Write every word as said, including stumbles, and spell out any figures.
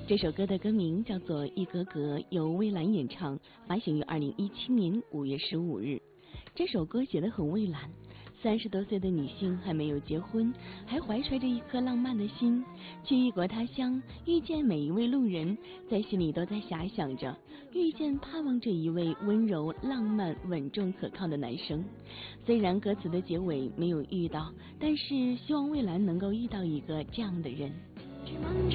这首歌的歌名叫做《一格格》，由蔚蓝演唱，发行于二零一七年五月十五日。这首歌写得很蔚蓝，三十多岁的女性还没有结婚，还怀揣着一颗浪漫的心，去异国他乡，遇见每一位路人，在心里都在遐想着，遇见盼望着一位温柔、浪漫、稳重、可靠的男生。虽然歌词的结尾没有遇到，但是希望蔚蓝能够遇到一个这样的人。 去漫